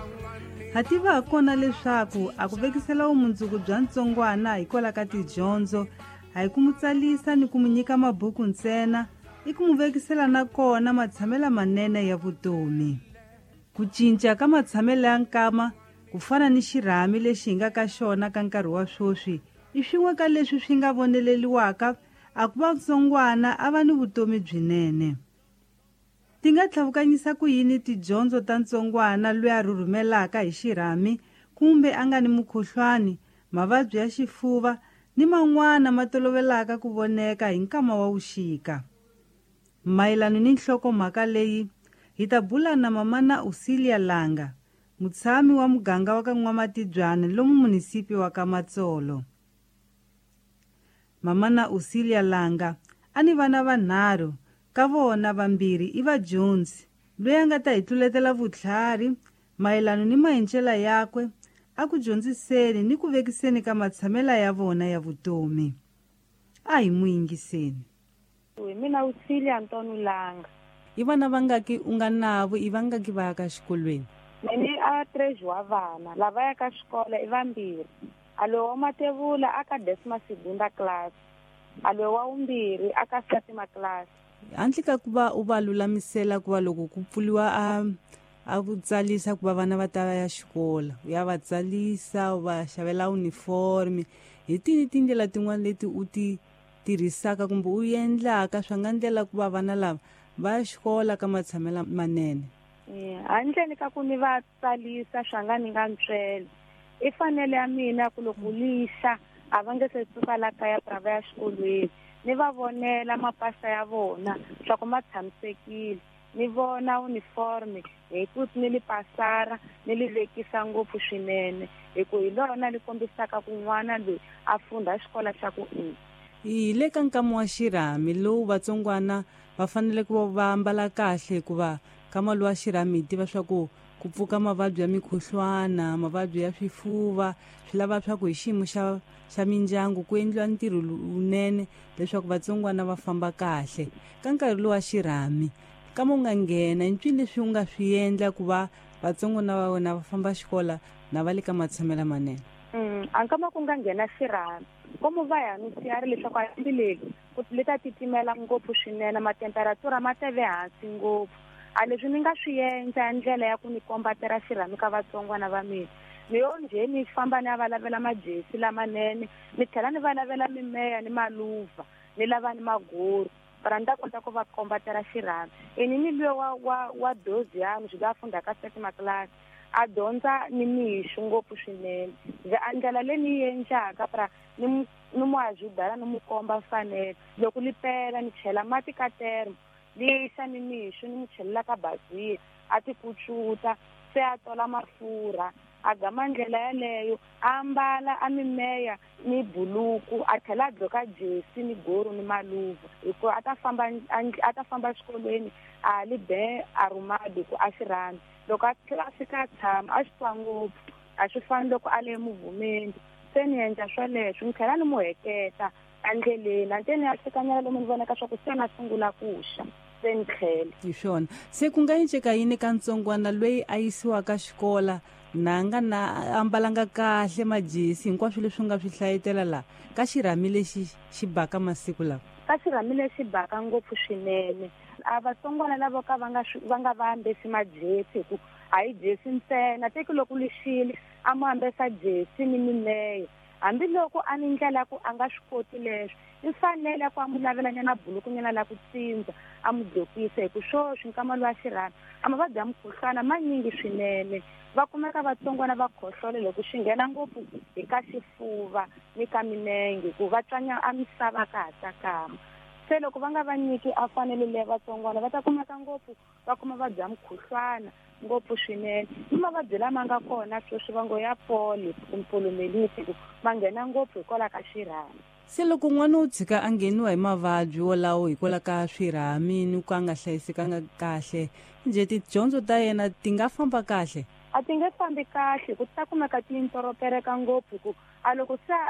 ha tiva kona leswaku a ku vekisela vumundzuku bya ntsongwana hikwalaho ka tidyondzo a hi ku mu tsalisa ni ku mu nyika mabuku ntsena i ku mu vekisela na kona matshamelo manene ya vutomi. Ku cinca ka matshamelo ya nkama ku fana ni xirhami lexi hi nga ka xona ka nkarhi wa swoswi i swin'we ka leswi swi nga voneleliwaka a ku va ntsongwana a va ni vutomi byinene. Ti nga tlhavukanyisa ku yini tidyondzo ta ntsongwana loyi a rhurumelaka hi xirhami kumbe a nga ni mukhuhlwani, mavabyi ya xifuva ni man'wana ma tolovelaka ku voneka hi nkama wa wuxika. Mayelana ni nhlokomhaka leyi hi ta bula na Mamana Usilia Langa, mutshami wa muganga wa ka N'wamatibyana lomu munisipi wa ka Matsolo. Mamana Usilia Langa a ni vana vanharhu, ka vona vambirhi i vadyondzi, loyi a nga ta hi tluletela vutlhari mayelana ni maendlela yakwe a ku dyondziseni ni ku vekiseni ka matshamela ya vona ya vutomi. A hi mu yingiseni. Mina Usilia Ntonu Langa. I vana vangaki u nga navo i vangaki va ya ka xikolweni? Mene a treasure vana lava ya ka xikolo i vambirhi. Alo wa Matevula aka Desma Segunda class. Alo wa vumbirhi aka Fatima class. Handle ka ku va u va lulamisela ku va loko ku pfuliwa a ku tsalisa ku va vana va ta ya xikola, u ya va tsalisa, u va xavela uniforme, hi tini tindlela tin'wana leti u ti tirhisaka kumbe u endlaka swa nga ndlela ku va vana lava va ya xikola ka matshamela manene? Handle ka ku ni va tsalisa swa nga ni nga ntswele i fanele ya mina ku loko lisa a va nge se suka la kaya pra va ya xikolweni ni va vonela mapasa ya vona swa ku ma tshamisekile, ni vona uniforme hi ku ni li pasara ni li vekisa ngopfu swinene hi ku hi lona li kombisaka ku n'wana loyi a funda xikola xa ku hi le ka nkama wa xirhami lowu vatsongwana va fanele ku va ambala kahle hikuva kama lowa xirhami hi tiva swa ku pfuka mavabyi ya mikhuhlwana, mavabyi ya swifuva, swi lava swa ku hi xiyimo xa mindyangu ku endliwa ntirho lowunene leswaku vatsongwana va famba kahle. Ka nkarhi lowa xirhami kama u nga nghena i ncini leswi u nga swi endla ku va vatsongwana va wena va famba xikola na va le ka matshamela manene? Ankama ku nga nghena xirhami komu va ya ni siyari leswaku a hambileli ku leta titimela ngopfu swinene, matemperatura ma teve hansi ngopfu. A leswi ni nga swi endla ndlela ya ku ni kombatela xirhami ka vatsongwana va mina ni yo njhe ni famba ni ya va lavela majesi lamanene, ni tlhela ni va lavela mimeya ni maluva ni lava ni maguru para ni ta kota ku va kombatela xirhami. Ni luya wa Doziyani swi nga funda ka Fatima class a dyondza ni mixu ngopfu swinene. A ndlela leyi ni yi endlaka para ni mu ajudala ni mu komba mfanelo loko li pela ni chela mati ka termo lisa ni mixu ni mu chelela ka bazini a ti kucuta se a tola mafurha a gama ndlela yaleyo a ambala a mimeya ni buluku a tlhela a dzoka jesi ni guru ni maluva hikuva a ta famba xikolweni a libe arumadi ku a xirhami. Loko a tlhela a fika a tshama a swi twa ngopfu a swi fani loko a le muvhumeni. Se ni endla swoleswo ni tlhela ni mu heketa endleleni ante ni ya fikanyela lomu ni vonaka swa ku se na sungula ku xa se ni tlhela. Hi swona se ku nga enceka yini ka ntsongwana loyi a yisiwaka xikola na nga na ambalanga kahle majesi hinkwaswo leswi nga swi hlayetela laha ka xirhami lexi xi baka masiku lawa? Ka xirhami lexi baka ngopfu swinene a vatsongwana lavo ka va nga va ambesi majesi hi ku a hi jesi ntsena teki loko lixile a mu ambesa jesi ni mimeya. Hambiloko a ni ndlela ku a nga swi koti leswi i fanele ku a mu lavelanyana buluku nyana la ku tsindza a mu dzokisa hi ku swoswi nkama luwa xirhami a mavabyi ya mukhuhlwana manyingi swinene. Va kumeka vatsongwana va khohlole loko swi nghena ngopfu hi ka xifuva ni ka milenge ku va tswanya a misava ka ha tsakama. Se loko va nga va nyiki a fanele le vatsongwana va ta kumeka ngopfu va kuma vabyi ya mukhuhlwana ngopfu swinene ni mavabyi lama nga kona sweswi va ngo ya poli kumpulumelisi ku ma nghena ngopfu hikwalaho ka xirhami. Se loko n'wana u tshika a ngheniwa hi mavabyi wolawo hikwalaho ka swirhami ni ku a nga hlayisekanga kahle njhe tidyondzo ta yena ti nga famba kahle? A ti nge fambi kahle ku ta kumeka ti ntoropereka ngopfu ku a loko se